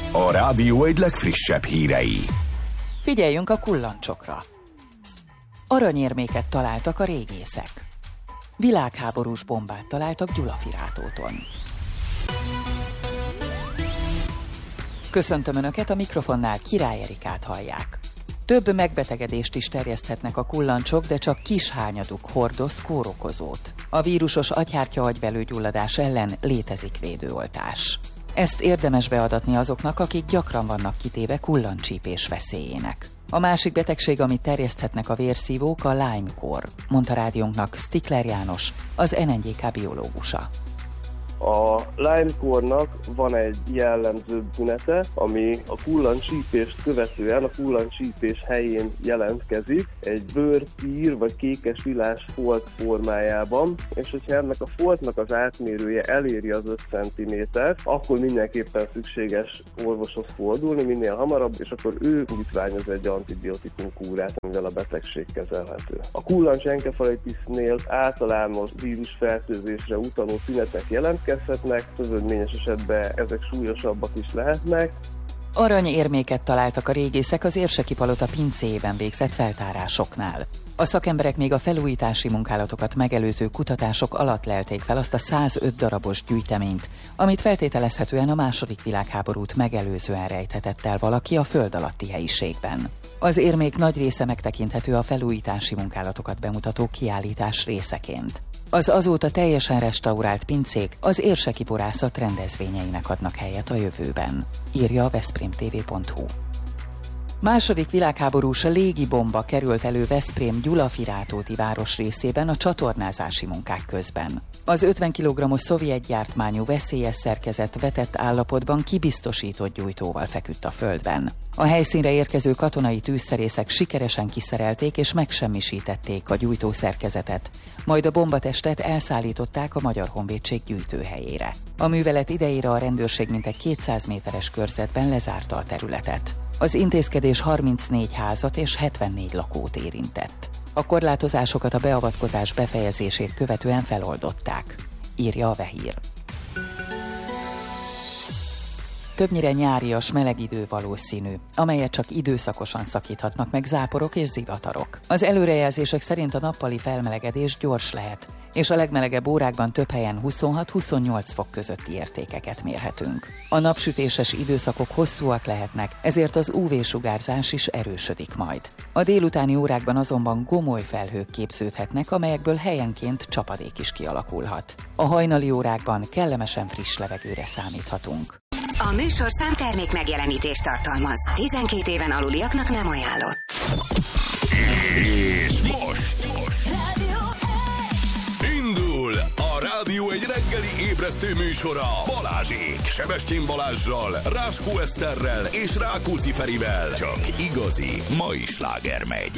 A rádió egy legfrissebb hírei. Figyeljünk a kullancsokra. Aranyérméket találtak a régészek. Világháborús bombát találtak Gyulafirátóton. Köszöntöm Önöket, a mikrofonnál Király Erikát hallják. Több megbetegedést is terjeszthetnek a kullancsok, de csak kis hányaduk hordoz kórokozót. A vírusos agyhártya-agyvelőgyulladás ellen létezik védőoltás. Ezt érdemes beadatni azoknak, akik gyakran vannak kitéve kullancsípés veszélyének. A másik betegség, amit terjeszthetnek a vérszívók, a Lyme-kór, mondta rádiónknak Stikler János, az NNGK biológusa. A Lyme-kórnak van egy jellemző tünete, ami a kullancsípést követően a kullancsípés helyén jelentkezik, egy bőrpír vagy kékes vilás folt formájában, és hogyha ennek a foltnak az átmérője eléri az 5 cm-t, akkor mindenképpen szükséges orvoshoz fordulni minél hamarabb, és akkor ő indítványoz egy antibiotikum kúrát, amivel a betegség kezelhető. A kullancsenkefalitisnél általános vírusfertőzésre utaló tünetek jelentkeznek, szövődményes esetben ezek súlyosabbak is lehetnek. Aranyérméket találtak a régészek az Érseki Palota pincéjében végzett feltárásoknál. A szakemberek még a felújítási munkálatokat megelőző kutatások alatt lelték fel azt a 105 darabos gyűjteményt, amit feltételezhetően a II. Világháborút megelőzően rejthetett el valaki a föld alatti helyiségben. Az érmék nagy része megtekinthető a felújítási munkálatokat bemutató kiállítás részeként. Az azóta teljesen restaurált pincék az érseki borászat rendezvényeinek adnak helyet a jövőben, írja a veszprémtv.hu. II. Világháborús légibomba került elő Veszprém Gyulafirátóti városrészében a csatornázási munkák közben. Az 50 kg-os szovjet gyártmányú veszélyes szerkezet vetett állapotban kibiztosított gyújtóval feküdt a földben. A helyszínre érkező katonai tűzszerészek sikeresen kiszerelték és megsemmisítették a gyújtószerkezetet, majd a bombatestet elszállították a Magyar Honvédség gyűjtőhelyére. A művelet idejére a rendőrség mintegy 200 méteres körzetben lezárta a területet. Az intézkedés 34 házat és 74 lakót érintett. A korlátozásokat a beavatkozás befejezését követően feloldották, írja a Vehír. Többnyire nyárias, meleg idő valószínű, amelyet csak időszakosan szakíthatnak meg záporok és zivatarok. Az előrejelzések szerint a nappali felmelegedés gyors lehet, és a legmelegebb órákban több helyen 26-28 fok közötti értékeket mérhetünk. A napsütéses időszakok hosszúak lehetnek, ezért az UV-sugárzás is erősödik majd. A délutáni órákban azonban gomoly felhők képződhetnek, amelyekből helyenként csapadék is kialakulhat. A hajnali órákban kellemesen friss levegőre számíthatunk. A műsorszám termék megjelenítést tartalmaz. 12 éven aluliaknak nem ajánlott. És most indul a Rádió egy reggeli ébresztő műsora Balázsék. Sebestyén Balázssal, Ráskó Eszterrel és Rákóczi Ferivel. Csak igazi mai sláger megy.